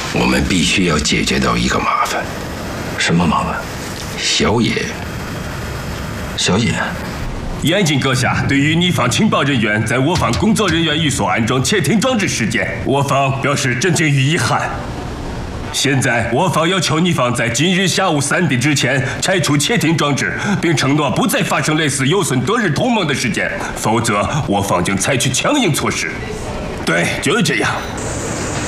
我们必须要解决到一个麻烦。 什么麻烦？ 小野。 小野。 严禁阁下对于你方情报人员在我方工作人员寓所安装窃听装置事件，我方表示震惊与遗憾。现在，我方要求你方在今日下午3点之前拆除窃听装置，并承诺不再发生类似有损德日同盟的事件，否则我方将采取强硬措施。对，就是这样。